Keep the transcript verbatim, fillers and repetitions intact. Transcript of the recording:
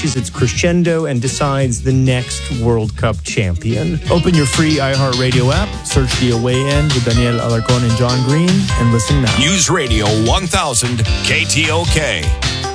reaches its crescendo and decides the next World Cup champion. Open your free iHeartRadio app, search The Away End with Daniel Alarcon and John Green, and listen now. News Radio one thousand K T O K.